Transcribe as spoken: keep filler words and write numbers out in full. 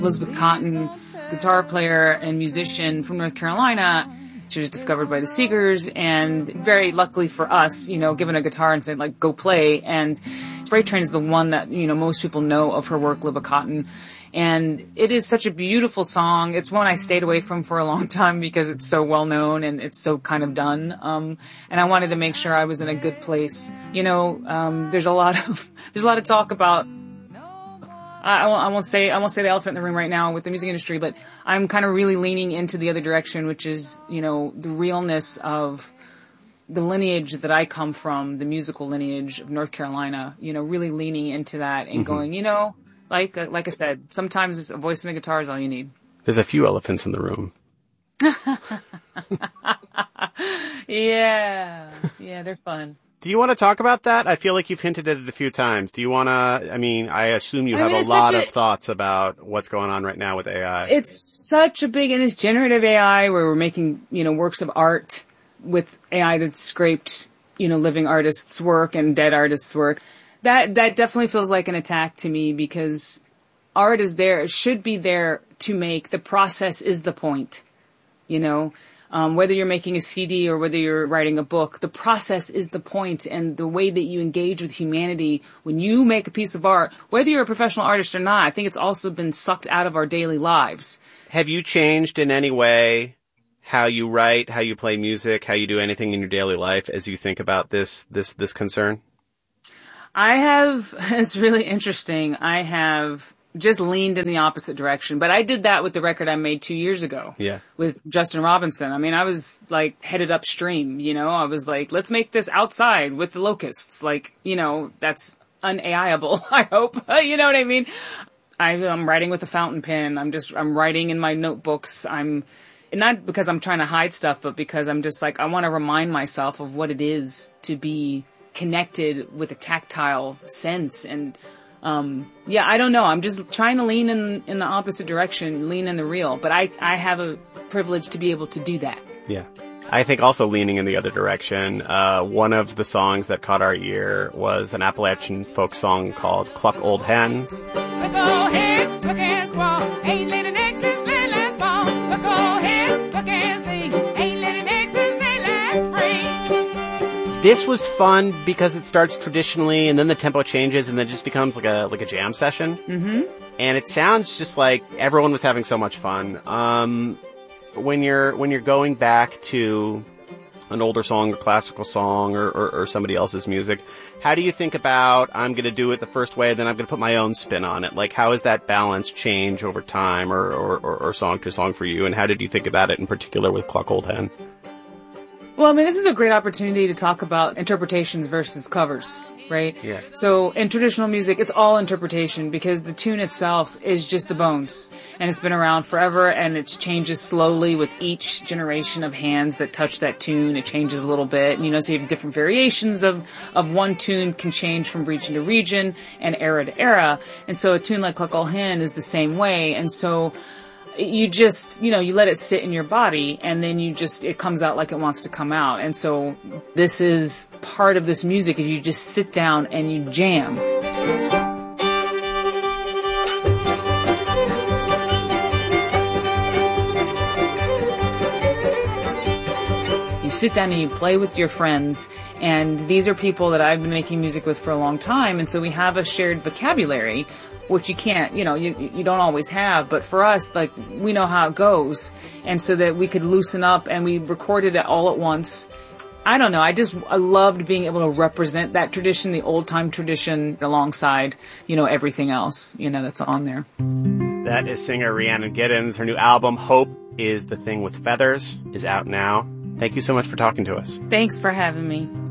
Elizabeth Cotten, guitar player and musician from North Carolina. She was discovered by the Seegers, and very luckily for us, you know, given a guitar and said, like, go play. And Freight Train is the one that, you know, most people know of her work, Libba Cotten. And it is such a beautiful song. It's one I stayed away from for a long time because it's so well known and it's so kind of done. Um, and I wanted to make sure I was in a good place. You know, um, there's a lot of, there's a lot of talk about, I won't, I won't say, I won't say the elephant in the room right now with the music industry, but I'm kind of really leaning into the other direction, which is, you know, the realness of the lineage that I come from, the musical lineage of North Carolina, you know, really leaning into that and mm-hmm. going, you know, like, like I said, sometimes it's a voice and a guitar is all you need. There's a few elephants in the room. Yeah. Yeah, they're fun. Do you want to talk about that? I feel like you've hinted at it a few times. Do you want to, I mean, I assume you I have mean, a lot a, of thoughts about what's going on right now with A I. It's such a big, and it's generative A I where we're making, you know, works of art with A I that's scraped, you know, living artists' work and dead artists' work. That, that definitely feels like an attack to me because art is there, it should be there to make. The process is the point, you know. Um, whether you're making a C D or whether you're writing a book, the process is the point, and the way that you engage with humanity when you make a piece of art, whether you're a professional artist or not, I think it's also been sucked out of our daily lives. Have you changed in any way how you write, how you play music, how you do anything in your daily life as you think about this, this, this concern? I have, it's really interesting. I have just leaned in the opposite direction. But I did that with the record I made two years ago. Yeah. With Justin Robinson. I mean, I was like headed upstream, you know, I was like, let's make this outside with the locusts. Like, you know, that's un-A I-able, I hope. You know what I mean? I, I'm writing with a fountain pen. I'm just, I'm writing in my notebooks. I'm, not because I'm trying to hide stuff, but because I'm just like, I want to remind myself of what it is to be connected with a tactile sense. And, Um, yeah, I don't know. I'm just trying to lean in, in the opposite direction, lean in the real. But I, I have a privilege to be able to do that. Yeah. I think also leaning in the other direction, uh, one of the songs that caught our ear was an Appalachian folk song called Cluck Old Hen. Look old hen, look and squall, ain't let an egg since late last fall. Look old hen, look and sing, ain't let an egg since late last spring. This was fun because it starts traditionally and then the tempo changes and then it just becomes like a like a jam session. Mm-hmm. And it sounds just like everyone was having so much fun. Um, when you're when you're going back to an older song or classical song or, or, or somebody else's music, how do you think about I'm going to do it the first way, then I'm going to put my own spin on it? Like, how has that balance change over time or, or, or, or song to song for you? And how did you think about it in particular with Cluck Old Hen? Well, I mean, this is a great opportunity to talk about interpretations versus covers, right? Yeah. So in traditional music, it's all interpretation because the tune itself is just the bones. And it's been around forever and it changes slowly with each generation of hands that touch that tune. It changes a little bit. And, you know, so you have different variations of, of one tune can change from region to region and era to era. And so a tune like Cluck Old Hen is the same way. And so you just, you know, you let it sit in your body and then you just, it comes out like it wants to come out. And so this is part of this music is you just sit down and you jam. You sit down and you play with your friends, and these are people that I've been making music with for a long time, and so we have a shared vocabulary, which you can't, you know, you you don't always have. But for us, like, we know how it goes. And so that we could loosen up and we recorded it all at once. I don't know. I just, I loved being able to represent that tradition, the old time tradition alongside, you know, everything else, you know, that's on there. That is singer Rhiannon Giddens. Her new album, Hope is the Thing with Feathers, is out now. Thank you so much for talking to us. Thanks for having me.